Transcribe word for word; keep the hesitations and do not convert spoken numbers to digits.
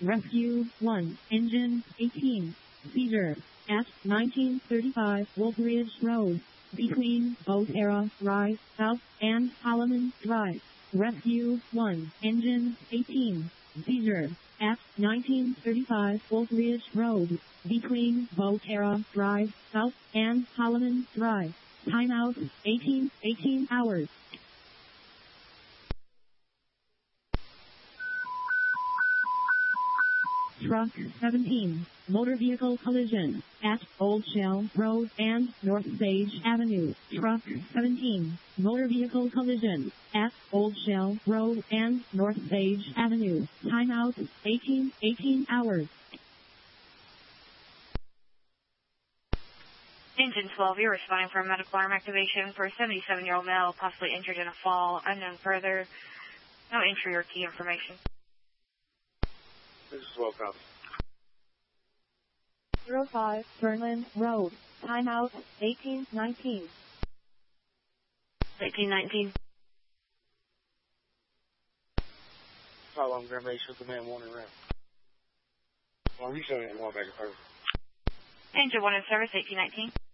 Rescue one, engine eighteen, seizure at nineteen thirty-five Woolbridge Road, between Boatera Drive South and Holloman Drive. Rescue one, engine eighteen, seizure at nineteen thirty-five Woolbridge Road, between Boatera Drive South and Holloman Drive. Timeout eighteen, eighteen hours. Truck seventeen, motor vehicle collision at Old Shell Road and North Sage Avenue. Truck seventeen, motor vehicle collision at Old Shell Road and North Sage Avenue. Timeout eighteen, eighteen hours. Engine twelve, you're responding for a medical arm activation for a seventy-seven-year-old male possibly injured in a fall. Unknown further. No entry or key information. This is twelve copy. zero five Burnland Road. Timeout eighteen nineteen. eighteen nineteen. Call on Grand Bay, shoot the man one around. Well, he's showing it one back at first. Engine one in service, eighteen nineteen.